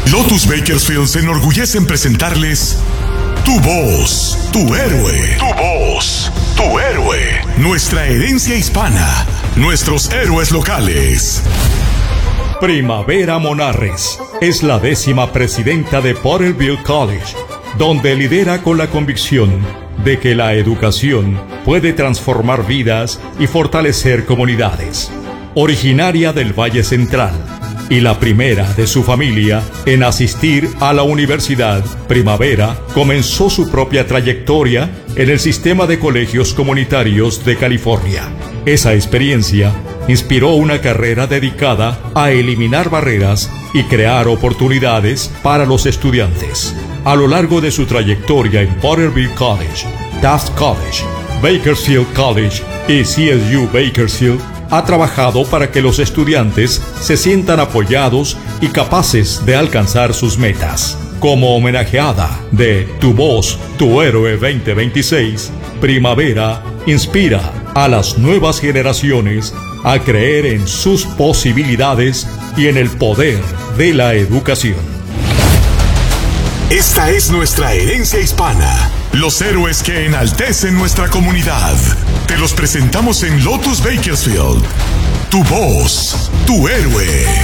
Lotus Bakersfield se enorgullece en presentarles Tu Voz, Tu Héroe. Tu Voz, Tu Héroe. Nuestra herencia hispana, nuestros héroes locales. Primavera Monarres es la 10ª presidenta de Porterville College, donde lidera con la convicción de que la educación puede transformar vidas y fortalecer comunidades. Originaria del Valle Central y la primera de su familia en asistir a la universidad, Primavera comenzó su propia trayectoria en el sistema de colegios comunitarios de California. Esa experiencia inspiró una carrera dedicada a eliminar barreras y crear oportunidades para los estudiantes. A lo largo de su trayectoria en Porterville College, Taft College, Bakersfield College y CSU Bakersfield, ha trabajado para que los estudiantes se sientan apoyados y capaces de alcanzar sus metas. Como homenajeada de Tu Voz, Tu Héroe 2026, Primavera inspira a las nuevas generaciones a creer en sus posibilidades y en el poder de la educación. Esta es nuestra herencia hispana. Los héroes que enaltecen nuestra comunidad. Te los presentamos en Lotus Bakersfield. Tu Voz, Tu Héroe.